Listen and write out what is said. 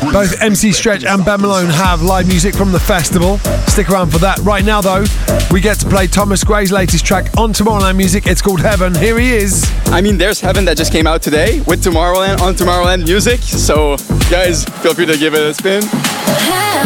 Both MC Stretch and Ben Malone have live music from the festival. Stick around for that. Right now, though, we get to play Thomas Gray's latest track on Tomorrowland Music. It's called Heaven. Here he is. I mean, there's Heaven that just came out today with Tomorrowland on Tomorrowland Music. So, guys, feel free to give it a spin. Heaven.